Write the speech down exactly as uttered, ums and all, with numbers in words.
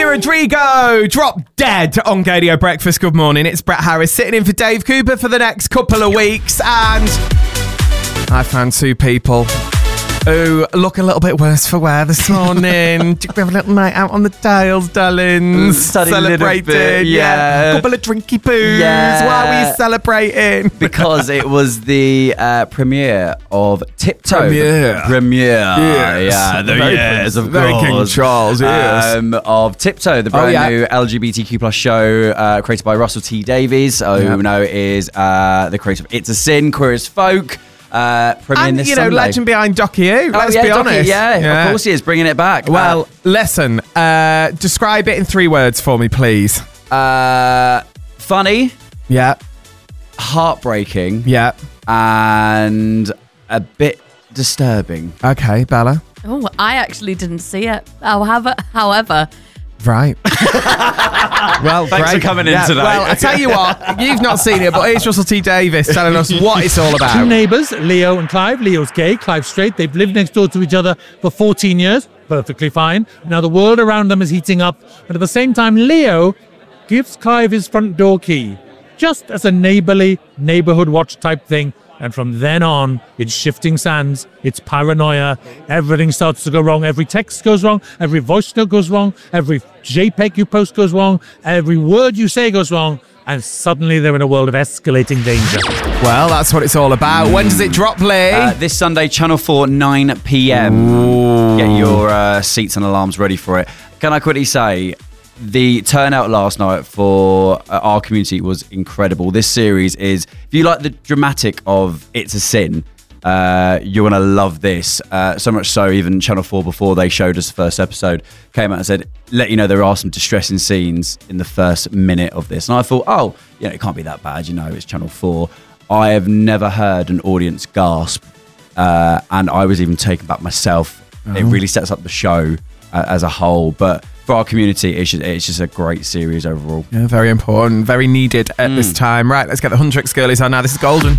Rodrigo, drop dead on Gadio Breakfast. Good morning, it's Brett Harris sitting in for Dave Cooper for the next couple of weeks, and I found two people who look a little bit worse for wear this morning. We have a little night out on the Dales, darlings. Celebrating, yeah. A couple of drinky poos. Yeah. Why are we celebrating? Because it was the uh, premiere of Tiptoe. Premiere. Premiere. Yes. Yeah, the Very yes, of very course. King Charles, yes. Um, of Tiptoe, the brand Oh, yeah. new L G B T Q plus show uh, created by Russell T Davies, who Yeah. we know is uh, the creator of It's a Sin, Queer as Folk. Uh, premiering And, this you know, Sunday. legend behind Docky Who, Oh, let's yeah, be Docky, honest. yeah, of course he is, bringing it back. Well, listen, uh, describe it in three words for me, please. Uh, uh, funny, Yeah, heartbreaking, yeah. and a bit disturbing. Okay, Bella. Oh, I actually didn't see it. However, however, Right. Well, Thanks great. for coming in Yeah, tonight. Well, I tell you what, you've not seen it, but here's Russell T Davies telling us what it's all Two about. neighbours, Leo and Clive. Leo's gay, Clive's straight. They've lived next door to each other for fourteen years. Perfectly fine. Now the world around them is heating up. And at the same time, Leo gives Clive his front door key. Just as a neighbourly neighbourhood watch type thing. And from then on, it's shifting sands, it's paranoia, everything starts to go wrong, every text goes wrong, every voice note goes wrong, every JPEG you post goes wrong, every word you say goes wrong, and suddenly they're in a world of escalating danger. Well, that's what it's all about. When does it drop, Lee? Uh, this Sunday, Channel four, nine p.m. Get your uh, seats and alarms ready for it. Can I quickly say, the turnout last night for uh, our community was incredible. This series is, if you like the dramatic of It's a Sin, uh, you're going to love this. Uh, so much so, even Channel four, before they showed us the first episode, came out and said, let you know there are some distressing scenes in the first minute of this. And I thought, oh, you know, it can't be that bad, you know, it's Channel four. I have never heard an audience gasp, uh, and I was even taken back myself. Oh. It really sets up the show uh, as a whole, but for our community, it's just, it's just a great series overall. Yeah, very important, very needed at mm. this time. Right, let's get the Huntrix girlies on now. This is Golden.